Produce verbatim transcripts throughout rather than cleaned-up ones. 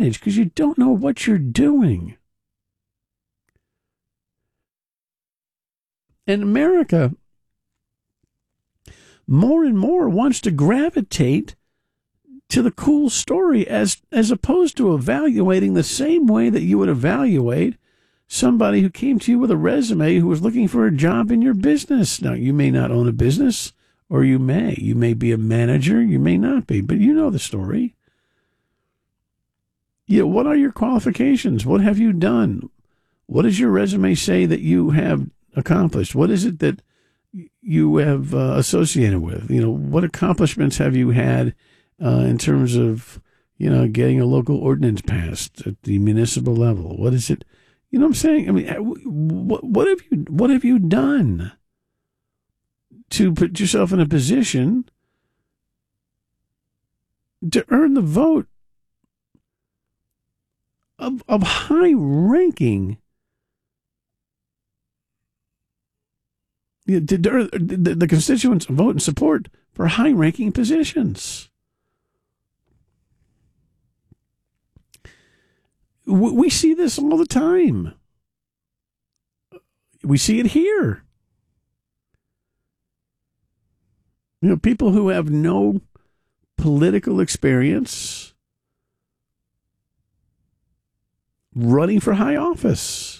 advantage because you don't know what you're doing. And America, more and more, wants to gravitate to the cool story as as opposed to evaluating the same way that you would evaluate somebody who came to you with a resume who was looking for a job in your business. Now, you may not own a business, or you may. You may be a manager, you may not be, but you know the story. You know, what are your qualifications? What have you done? What does your resume say that you have accomplished? What is it that you have uh, associated with? You know, what accomplishments have you had uh, in terms of, you know, getting a local ordinance passed at the municipal level? What is it? You know what I'm saying? I mean, what, what have you what have you done to put yourself in a position to earn the vote of of high-ranking, you know, to, to, the, the constituents vote and support for high-ranking positions? We see this all the time. We see it here. You know, people who have no political experience running for high office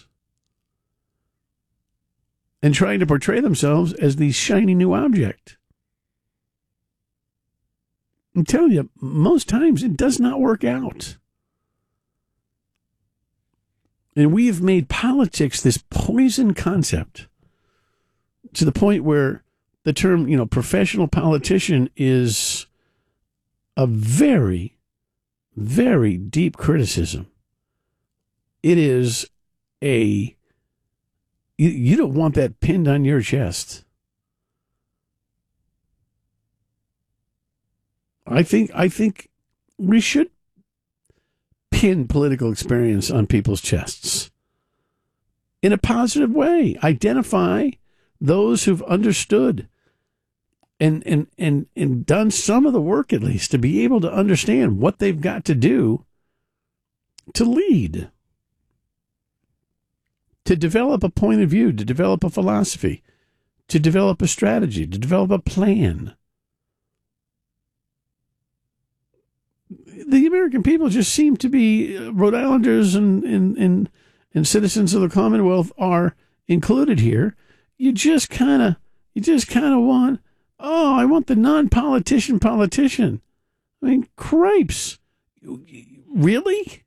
and trying to portray themselves as the shiny new object. I'm telling you, most times it does not work out. And we have made politics this poison concept to the point where the term, you know, professional politician is a very, very deep criticism. It is a, you, you don't want that pinned on your chest. I think, I think we should pin political experience on people's chests in a positive way. Identify those who've understood and, and, and, and done some of the work, at least, to be able to understand what they've got to do to lead, to develop a point of view, to develop a philosophy, to develop a strategy, to develop a plan. The American people just seem to be, uh, Rhode Islanders and, and, and, and citizens of the Commonwealth are included here. You just kind of, you just kind of want, oh, I want the non-politician politician. I mean, cripes. Really?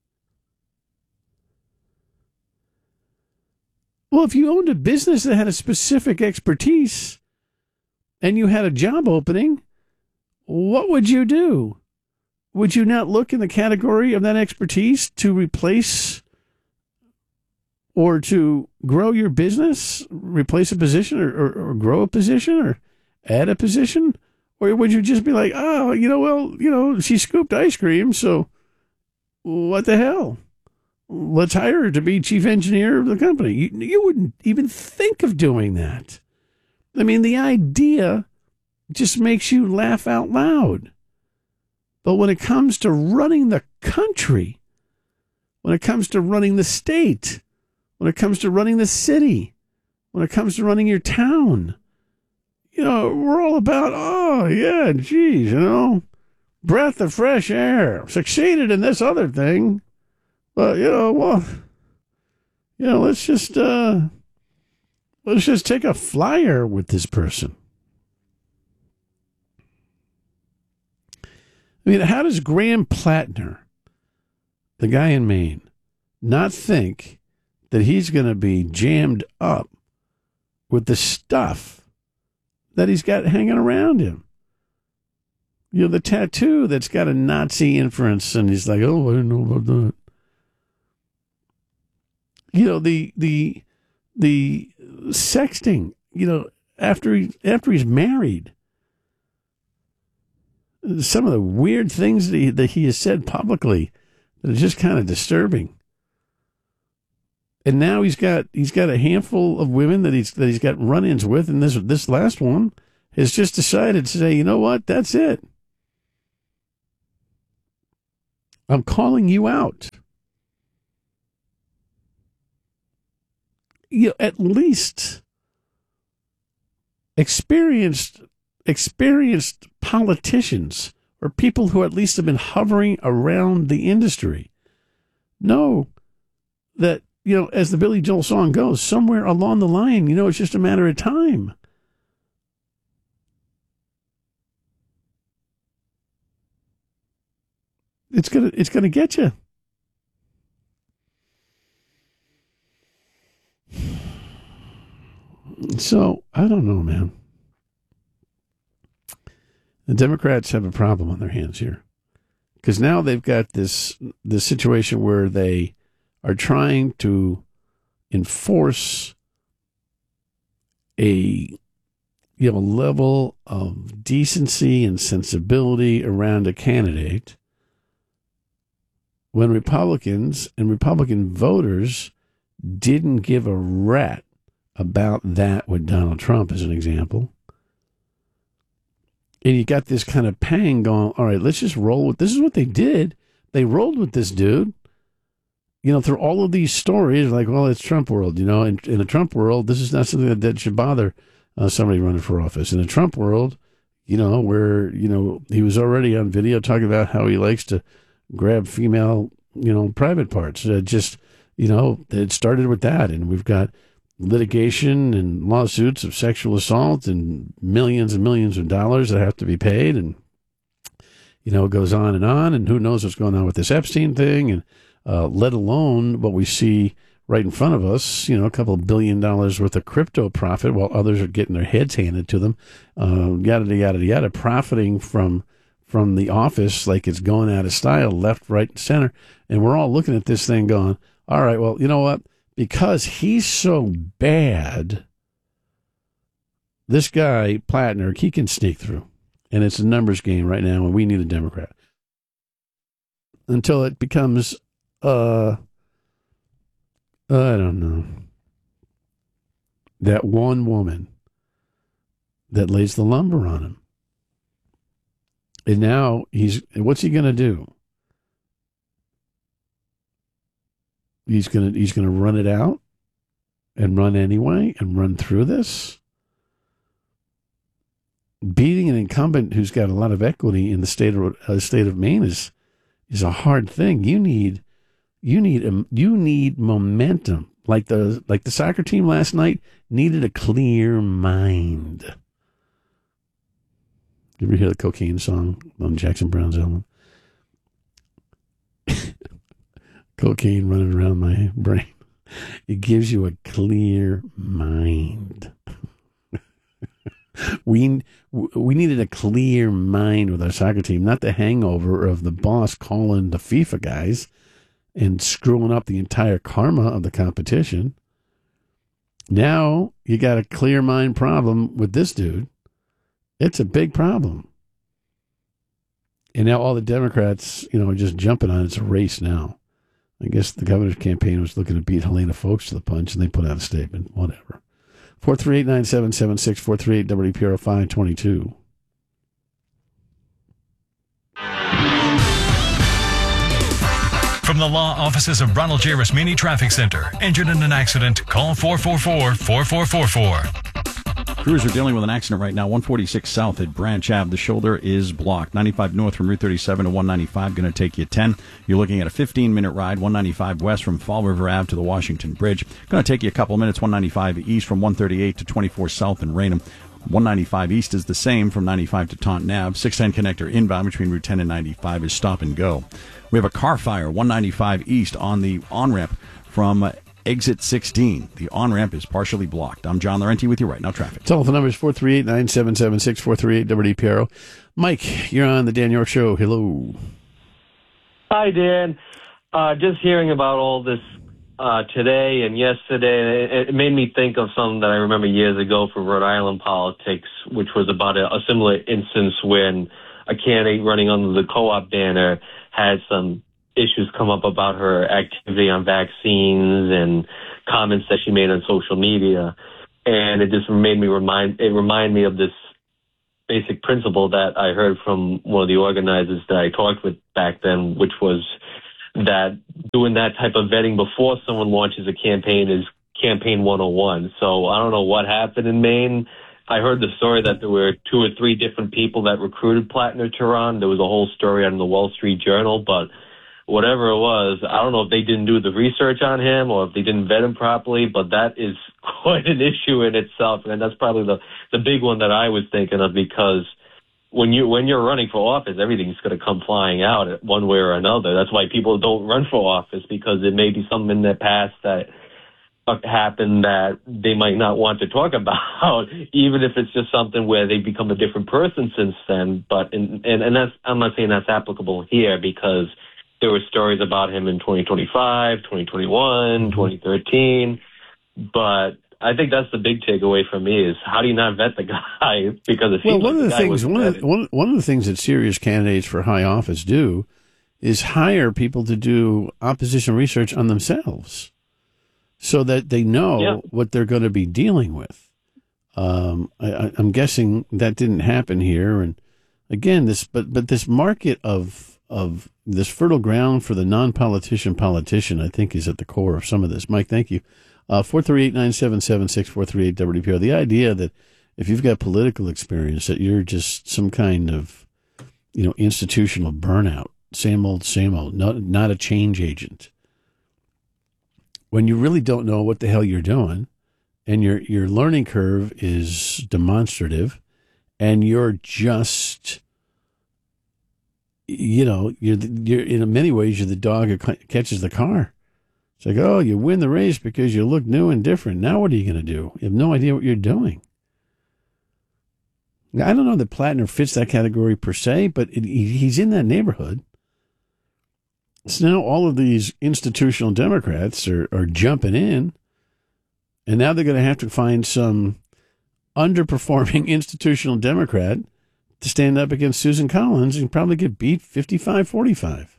Well, if you owned a business that had a specific expertise and you had a job opening, what would you do? Would you not look in the category of that expertise to replace or to grow your business, replace a position or, or, or grow a position or add a position? Or would you just be like, oh, you know, well, you know, she scooped ice cream, so what the hell? Let's hire her to be chief engineer of the company. You, you wouldn't even think of doing that. I mean, the idea just makes you laugh out loud. But when it comes to running the country, when it comes to running the state, when it comes to running the city, when it comes to running your town, you know, we're all about, oh, yeah, geez, you know, breath of fresh air, succeeded in this other thing. But, you know, well, you know, let's just, uh, let's just take a flyer with this person. I mean, how does Graham Plattner, the guy in Maine, not think that he's going to be jammed up with the stuff that he's got hanging around him? You know, the tattoo that's got a Nazi inference, and he's like, oh, I don't know about that. You know, the the the sexting, you know, after he, after he's married. Some of the weird things that he, that he has said publicly that are just kind of disturbing. And now he's got he's got a handful of women that he's that he's got run-ins with, and this this last one has just decided to say, you know what, that's it. I'm calling you out. you know, at least experienced experienced politicians or people who at least have been hovering around the industry know that, you know, as the Billy Joel song goes, somewhere along the line, you know, it's just a matter of time. It's gonna, it's gonna get you. So I don't know, man. The Democrats have a problem on their hands here, because now they've got this this situation where they are trying to enforce a you know level of decency and sensibility around a candidate when Republicans and Republican voters didn't give a rat about that with Donald Trump, as an example. And you got this kind of pang going, all right, let's just roll with this. Is what they did. They rolled with this dude. You know, through all of these stories, like, well, it's Trump world. You know, in, in a Trump world, this is not something that, that should bother uh, somebody running for office. In a Trump world, you know, where, you know, he was already on video talking about how he likes to grab female, you know, private parts. Uh, just, you know, it started with that. And we've got litigation and lawsuits of sexual assault and millions and millions of dollars that have to be paid. And, you know, it goes on and on. And who knows what's going on with this Epstein thing. And uh, let alone what we see right in front of us, you know, a couple of billion dollars worth of crypto profit while others are getting their heads handed to them. Uh, yada, yada, yada, profiting from from the office like it's going out of style, left, right, and center. And we're all looking at this thing going, all right, well, you know what? Because he's so bad, this guy, Platner, he can sneak through. And it's a numbers game right now, and we need a Democrat. Until it becomes, uh, I don't know, that one woman that lays the lumber on him. And now he's, what's he going to do? He's gonna he's gonna run it out and run anyway and run through this. Beating an incumbent who's got a lot of equity in the state of uh, state of Maine is is a hard thing. You need you need um, you need momentum. Like the like the soccer team last night needed a clear mind. You ever hear the Cocaine song on Jackson Browne's album? Cocaine running around my brain. It gives you a clear mind. we we needed a clear mind with our soccer team, not the hangover of the boss calling the FIFA guys and screwing up the entire karma of the competition. Now you got a clear mind problem with this dude. It's a big problem. And now all the Democrats, you know, are just jumping on it. It's a race now. I guess the governor's campaign was looking to beat Helena Foulkes to the punch, and they put out a statement. Whatever. four three eight, nine seven seven six, four three eight, W P R O five twenty-two. From the law offices of Ronald J. Rasmini Traffic Center. Injured in an accident? Call four four four, four four four four. Crews are dealing with an accident right now. one forty-six south at Branch Ave. The shoulder is blocked. ninety-five north from Route thirty-seven to one ninety-five. Going to take you ten. You're looking at a fifteen-minute ride. one ninety-five west from Fall River Ave to the Washington Bridge. Going to take you a couple of minutes. one ninety-five east from one thirty-eight to twenty-four south in Raynham. one ninety-five east is the same from ninety-five to Taunton Ave. six ten connector inbound between Route ten and ninety-five is stop and go. We have a car fire. one ninety-five east on the on-ramp from exit sixteen. The on-ramp is partially blocked. I'm John Laurenti with you right now. Traffic. Telephone number is four three eight, nine seven seven six, four three eight, W D P R O. Mike, you're on the Dan York Show. Hello. Hi, Dan. Uh, just hearing about all this uh, today and yesterday, it, it made me think of something that I remember years ago for Rhode Island politics, which was about a, a similar instance when a candidate running under the co-op banner had some issues come up about her activity on vaccines and comments that she made on social media. And it just made me remind, it reminded me of this basic principle that I heard from one of the organizers that I talked with back then, which was that doing that type of vetting before someone launches a campaign is campaign one oh one. So I don't know what happened in Maine. I heard the story that there were two or three different people that recruited Plattner to run. There was a whole story on the Wall Street Journal, but whatever it was, I don't know if they didn't do the research on him or if they didn't vet him properly, but that is quite an issue in itself. And that's probably the, the big one that I was thinking of, because when you, when you're running for office, everything's going to come flying out one way or another. That's why people don't run for office, because it may be something in their past that happened that they might not want to talk about, even if it's just something where they become a different person since then. But, in, and, and that's, I'm not saying that's applicable here, because there were stories about him in twenty twenty-five, twenty twenty-one, twenty thirteen. But I think that's the big takeaway for me is how do you not vet the guy? Because it well, seems one like of the guy things one of vetted. the, one, one of the things that serious candidates for high office do is hire people to do opposition research on themselves, so that they know Yeah. what they're going to be dealing with. Um, I, I'm guessing that didn't happen here, and again, this but but this market of of this fertile ground for the non-politician politician, I think, is at the core of some of this. Mike, thank you. Uh, four three eight, nine seven seven, six four three eight W P R. The idea that if you've got political experience, that you're just some kind of, you know, institutional burnout, same old, same old, not, not a change agent. When you really don't know what the hell you're doing, and your your learning curve is demonstrative, and you're just, you know, you're you're in many ways you're the dog who catches the car. It's like, oh, you win the race because you look new and different. Now what are you going to do? You have no idea what you're doing. Now, I don't know that Plattner fits that category per se, but it, he, he's in that neighborhood. So now all of these institutional Democrats are, are jumping in, and now they're going to have to find some underperforming institutional Democrat to stand up against Susan Collins and probably get beat fifty-five forty-five.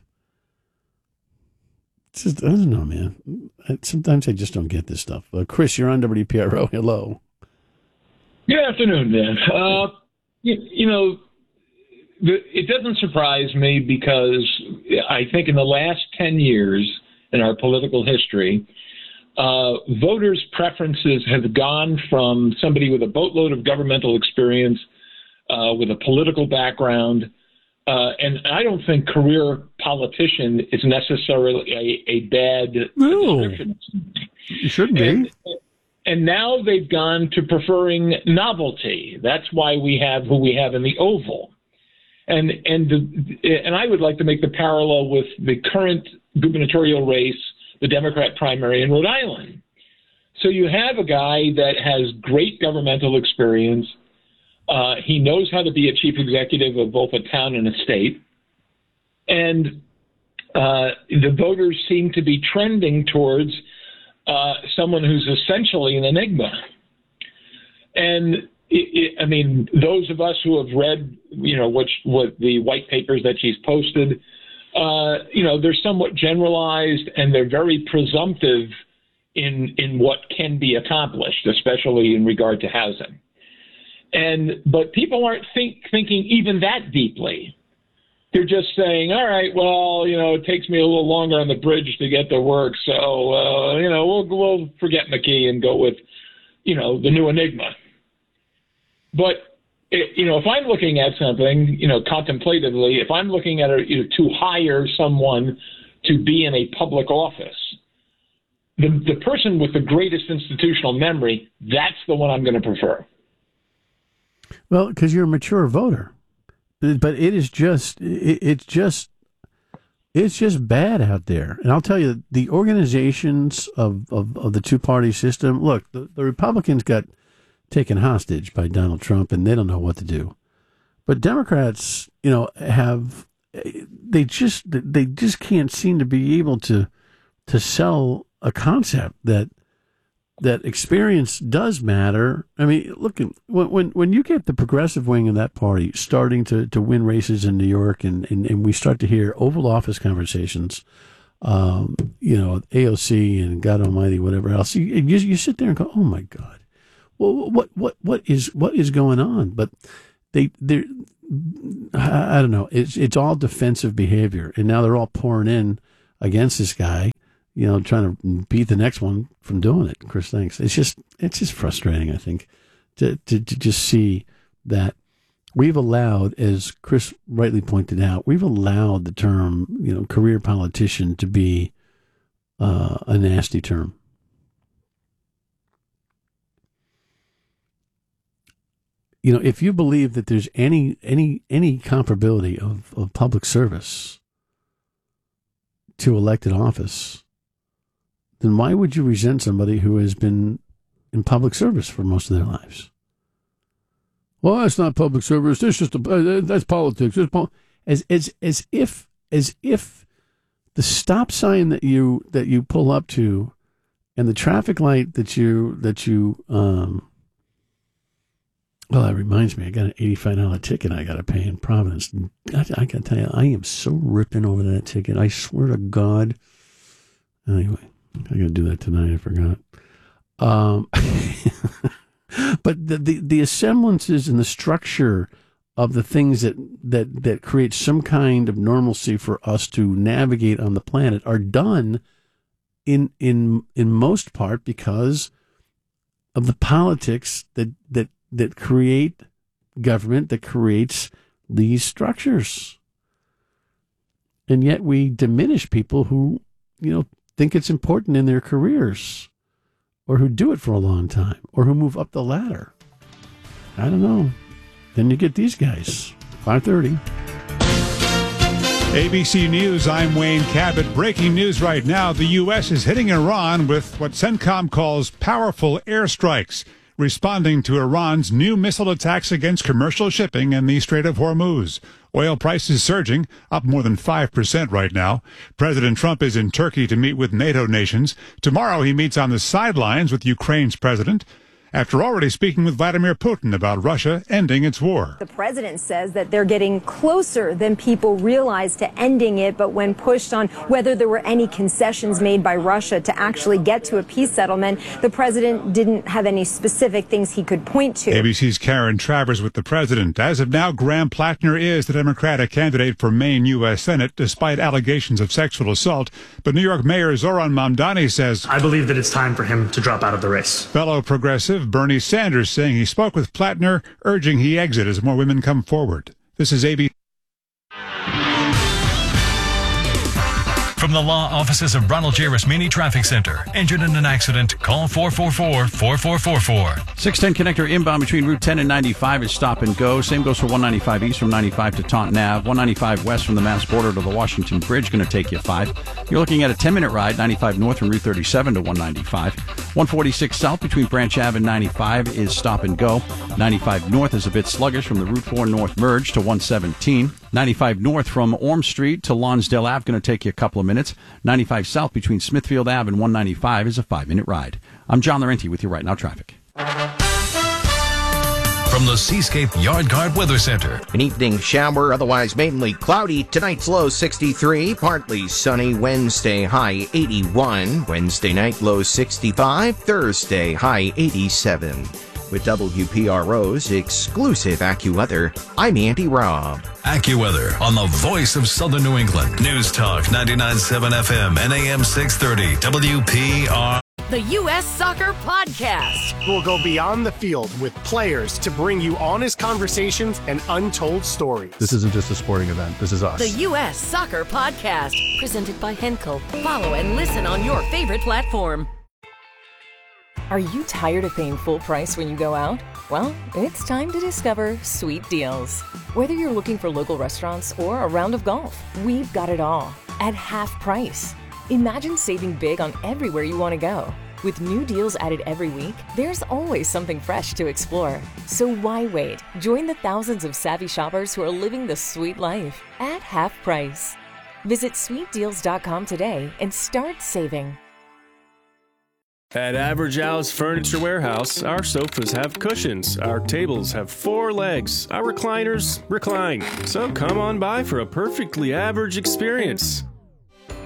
It's just, I don't know, man. Sometimes I just don't get this stuff. Uh, Chris, you're on W P R O. Hello. Good afternoon, Dan. Uh, you, you know, the, it doesn't surprise me because I think in the last ten years in our political history, uh, voters' preferences have gone from somebody with a boatload of governmental experience, uh, with a political background, uh, and I don't think career politician is necessarily a, a bad No. description. You shouldn't be. And, and now they've gone to preferring novelty. That's why we have who we have in the Oval. And and the, and I would like to make the parallel with the current gubernatorial race, the Democrat primary in Rhode Island. So you have a guy that has great governmental experience. Uh, he knows how to be a chief executive of both a town and a state. And uh, the voters seem to be trending towards uh, someone who's essentially an enigma. And it, it, I mean, those of us who have read, you know, what, what the white papers that she's posted, uh, you know, they're somewhat generalized and they're very presumptive in in what can be accomplished, especially in regard to housing. And but people aren't think, thinking even that deeply. They're just saying, all right, well, you know, it takes me a little longer on the bridge to get to work, so uh, you know, we'll we'll forget McKee and go with, you know, the new enigma. But it, you know, if I'm looking at something, you know, contemplatively, if I'm looking at a, you know, to hire someone to be in a public office, the the person with the greatest institutional memory, that's the one I'm going to prefer. Well, because you're a mature voter, but it is just it, it's just it's just bad out there. And I'll tell you, the organizations of, of, of the two party system. Look, the, the Republicans got taken hostage by Donald Trump, and they don't know what to do. But Democrats, you know, have they just they just can't seem to be able to to sell a concept that. that experience does matter. I mean, look, when, when when you get the progressive wing of that party starting to, to win races in New York, and, and, and we start to hear Oval Office conversations, um, you know, A O C and God Almighty, whatever else, you, you you sit there and go, oh my God, well, what what what is what is going on? But they they I don't know. It's it's all defensive behavior, and now they're all pouring in against this guy. you know, trying to beat the next one from doing it. Chris, thanks. It's just, it's just frustrating, I think, to, to, to just see that we've allowed, as Chris rightly pointed out, we've allowed the term, you know, career politician to be uh, a nasty term. You know, if you believe that there's any any any comparability of, of public service to elected office, then why would you resent somebody who has been in public service for most of their lives? Well, that's not public service. That's just a, uh, that's politics. That's pol-. As as as if as if the stop sign that you that you pull up to, and the traffic light that you that you um. Well, that reminds me, I got an eighty-five dollars ticket I got to pay in Providence. I, I got to tell you, I am so ripping over that ticket. I swear to God. Anyway, I got to do that tonight. I forgot. Um, but the, the, the assemblances and the structure of the things that, that, that create some kind of normalcy for us to navigate on the planet are done in, in, in most part because of the politics that, that, that create government, that creates these structures. And yet we diminish people who, you know, think it's important in their careers, or who do it for a long time, or who move up the ladder. I don't know. Then you get these guys. five thirty. A B C News, I'm Wayne Cabot. Breaking news right now. The U S is hitting Iran with what CENTCOM calls powerful airstrikes, responding to Iran's new missile attacks against commercial shipping in the Strait of Hormuz. Oil prices surging, up more than five percent right now. President Trump is in Turkey to meet with NATO nations. Tomorrow he meets on the sidelines with Ukraine's president, after already speaking with Vladimir Putin about Russia ending its war. The president says that they're getting closer than people realize to ending it, but when pushed on whether there were any concessions made by Russia to actually get to a peace settlement, the president didn't have any specific things he could point to. A B C's Karen Travers with the president. As of now, Graham Plattner is the Democratic candidate for Maine U S Senate, despite allegations of sexual assault. But New York Mayor Zoran Mamdani says, I believe that it's time for him to drop out of the race. Fellow progressive Bernie Sanders saying he spoke with Plattner, urging he exit as more women come forward. This is A B C. From the law offices of Ronald J. Rasmini Traffic Center. Injured in an accident? Call four four four, four four four four. six ten connector inbound between Route ten and ninety-five is stop and go. Same goes for one ninety-five east from ninety-five to Taunton Avenue. one ninety-five west from the Mass border to the Washington Bridge. Going to take you five. You're looking at a ten-minute ride. ninety-five north from Route thirty-seven to one ninety-five. one forty-six south between Branch Avenue and ninety-five is stop and go. ninety-five north is a bit sluggish from the Route four north merge to one seventeen. ninety-five north from Orm Street to Lonsdale Avenue, going to take you a couple of minutes. ninety-five south between Smithfield Avenue and one ninety-five is a five-minute ride. I'm John Laurenti with you right now, traffic. From the Seascape Yard Guard Weather Center. An evening shower, otherwise mainly cloudy. Tonight's low sixty-three, partly sunny. Wednesday high eighty-one. Wednesday night low sixty-five. Thursday high eighty-seven. With W P R O's exclusive AccuWeather, I'm Andy Robb. AccuWeather on the voice of Southern New England. News Talk ninety-nine point seven F M and A M six thirty W P R. The U S Soccer Podcast. We'll go beyond the field with players to bring you honest conversations and untold stories. This isn't just a sporting event. This is us. The U S Soccer Podcast. Presented by Henkel. Follow and listen on your favorite platform. Are you tired of paying full price when you go out? Well, it's time to discover Sweet Deals. Whether you're looking for local restaurants or a round of golf, we've got it all at half price. Imagine saving big on everywhere you want to go. With new deals added every week, there's always something fresh to explore. So why wait? Join the thousands of savvy shoppers who are living the sweet life at half price. Visit sweet deals dot com today and start saving. At Average Al's Furniture Warehouse, our sofas have cushions, our tables have four legs, our recliners recline. So come on by for a perfectly average experience.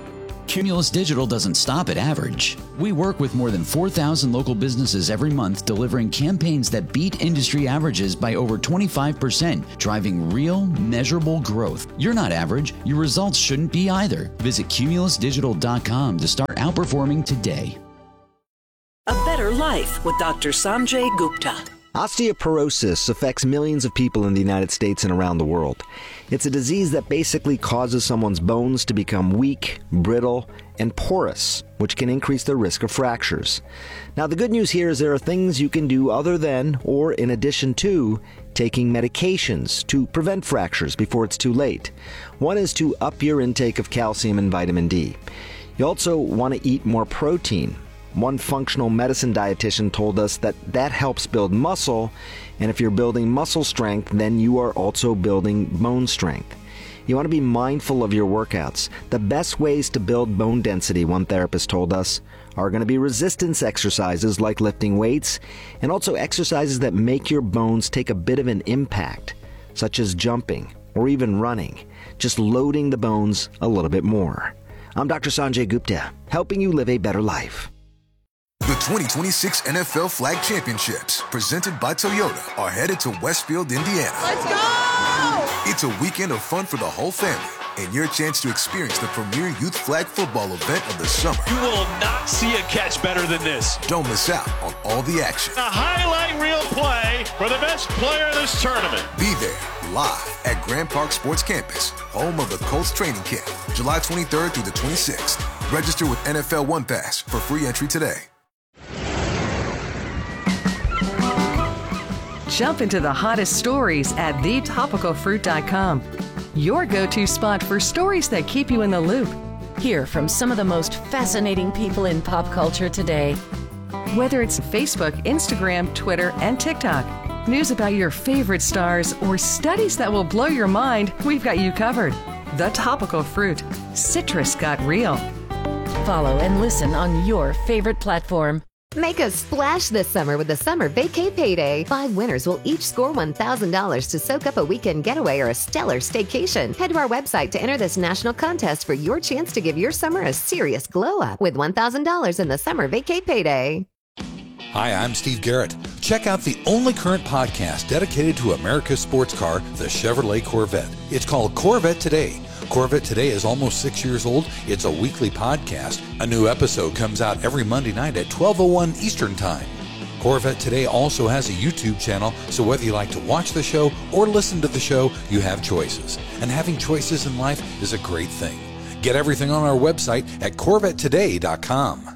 Cumulus Digital doesn't stop at average. We work with more than four thousand local businesses every month, delivering campaigns that beat industry averages by over twenty-five percent, driving real, measurable growth. You're not average. Your results shouldn't be either. Visit cumulus digital dot com to start outperforming today. A better life with Doctor Sanjay Gupta. Osteoporosis affects millions of people in the United States and around the world. It's a disease that basically causes someone's bones to become weak, brittle, and porous, which can increase the risk of fractures. Now, the good news here is there are things you can do other than, or in addition to, taking medications to prevent fractures before it's too late. One is to up your intake of calcium and vitamin D. You also want to eat more protein. One functional medicine dietitian told us that that helps build muscle, and if you're building muscle strength, then you are also building bone strength. You want to be mindful of your workouts. The best ways to build bone density, one therapist told us, are going to be resistance exercises like lifting weights, and also exercises that make your bones take a bit of an impact, such as jumping or even running, just loading the bones a little bit more. I'm Doctor Sanjay Gupta, helping you live a better life. The twenty twenty-six N F L Flag Championships, presented by Toyota, are headed to Westfield, Indiana. Let's go! It's a weekend of fun for the whole family, and your chance to experience the premier youth flag football event of the summer. You will not see a catch better than this. Don't miss out on all the action. A highlight reel play for the best player in this tournament. Be there, live at Grand Park Sports Campus, home of the Colts training camp, July twenty-third through the twenty-sixth. Register with N F L One Pass for free entry today. Jump into the hottest stories at the topical fruit dot com. Your go-to spot for stories that keep you in the loop. Hear from some of the most fascinating people in pop culture today. Whether it's Facebook, Instagram, Twitter, and TikTok, news about your favorite stars, or studies that will blow your mind, we've got you covered. The Topical Fruit. Citrus got real. Follow and listen on your favorite platform. Make a splash this summer with the Summer Vacay Payday. Five winners will each score one thousand dollars to soak up a weekend getaway or a stellar staycation. Head to our website to enter this national contest for your chance to give your summer a serious glow up with one thousand dollars in the Summer Vacay Payday. Hi, I'm Steve Garrett. Check out the only current podcast dedicated to America's sports car, the Chevrolet Corvette. It's called Corvette Today. Corvette Today is almost six years old. It's a weekly podcast. A new episode comes out every Monday night at twelve oh one Eastern Time. Corvette Today also has a YouTube channel, so whether you like to watch the show or listen to the show, you have choices. And having choices in life is a great thing. Get everything on our website at corvette today dot com.